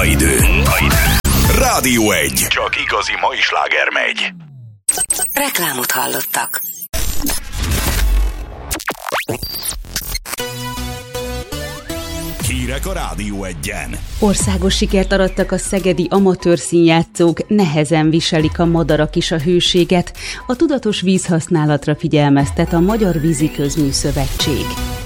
Munkaidő. Rádió 1. Csak igazi mai sláger megy. Reklámot hallottak. Hírek a Rádió 1-en. Országos sikert arattak a szegedi amatőr színjátszók, nehezen viselik a madarak is a hőséget. A tudatos vízhasználatra figyelmeztet a Magyar Víziközmű Szövetség.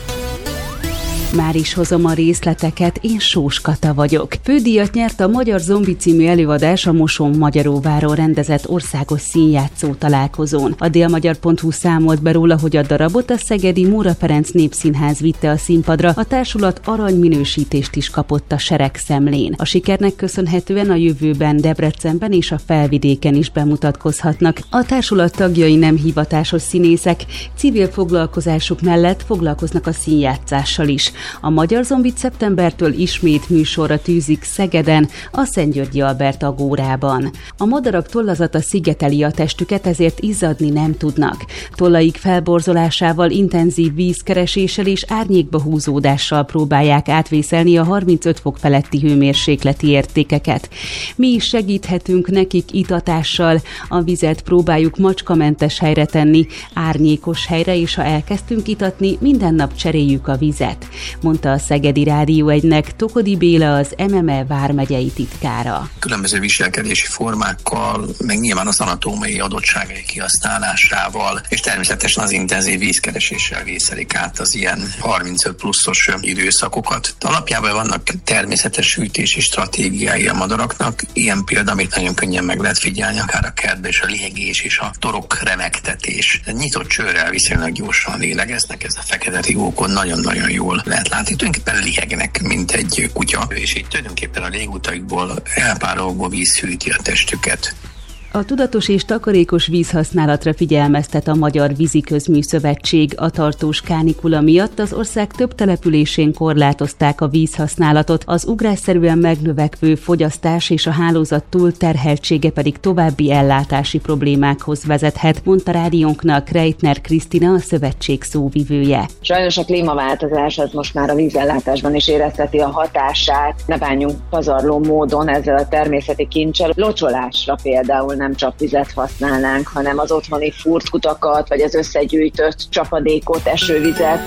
Már is hozom a részleteket, én Sós Kata vagyok. Fődíjat nyert a Magyar Zombi című előadás a Moson-Magyaróváron rendezett országos színjátszó találkozón. A délmagyar.hu számolt be róla, hogy a darabot a szegedi Móra Ferenc Népszínház vitte a színpadra, a társulat aranyminősítést is kapott a Seregszemlén. A sikernek köszönhetően a jövőben Debrecenben és a Felvidéken is bemutatkozhatnak. A társulat tagjai nem hivatásos színészek, civil foglalkozásuk mellett foglalkoznak a színjátszással is. A Magyar Zombit szeptembertől ismét műsorra tűzik Szegeden, a Szentgyörgyi Albert agórában. A madarak tollazata szigeteli a testüket, ezért izzadni nem tudnak. Tollaik felborzolásával, intenzív vízkereséssel és árnyékba húzódással próbálják átvészelni a 35 fok feletti hőmérsékleti értékeket. Mi is segíthetünk nekik itatással, a vizet próbáljuk macskamentes helyre tenni, árnyékos helyre, és ha elkezdtünk itatni, minden nap cseréljük a vizet, mondta a Szegedi Rádió 1-nek Tokodi Béla, az MME vármegyei titkára. Különböző viselkedési formákkal, meg nyilván az anatómiai adottságai kihasználásával, és természetesen az intenzív vízkereséssel vészelik át az ilyen 35 pluszos időszakokat. Alapjában vannak természetes hűtési stratégiái a madaraknak, ilyen példa, amit nagyon könnyen meg lehet figyelni, akár a kertbe, és a lihegés és a torok remegtetés. Nyitott csőrrel viszonylag gyorsan lélegeznek, ez a fekete rigókon nagyon-nagyon jól lehet látni. Tulajdonképpen lihegnek, mint egy kutya, és így tulajdonképpen a légutaikból, elpárolgó víz hűti a testüket. A tudatos és takarékos vízhasználatra figyelmeztet a Magyar Víziközmű Szövetség. A tartós kánikula miatt az ország több településén korlátozták a vízhasználatot, az ugrásszerűen megnövekvő fogyasztás és a hálózat túlterheltsége pedig további ellátási problémákhoz vezethet, mondta rádiónknak Reitner Krisztina, a szövetség szóvivője. Sajnos a klímaváltozás az most már a vízellátásban is érezteti a hatását. Ne bánjunk pazarló módon ezzel a természeti kincsel. Locsolásra például nem csapvizet használnánk, hanem az otthoni furtkutakat, vagy az összegyűjtött csapadékot, esővizet.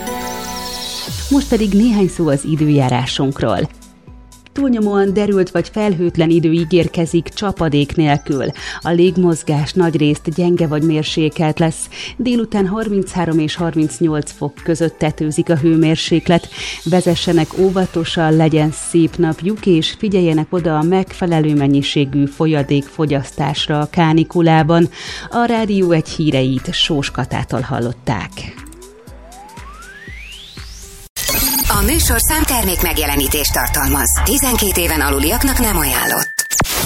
Most pedig néhány szó az időjárásunkról. Túlnyomóan derült vagy felhőtlen idő ígérkezik csapadék nélkül. A légmozgás nagyrészt gyenge vagy mérsékelt lesz. Délután 33 és 38 fok között tetőzik a hőmérséklet. Vezessenek óvatosan, legyen szép napjuk, és figyeljenek oda a megfelelő mennyiségű folyadékfogyasztásra a kánikulában. A Rádió 1 híreit Sós Katától hallották. A műsorszám termék megjelenítést tartalmaz. 12 éven aluliaknak nem ajánlott.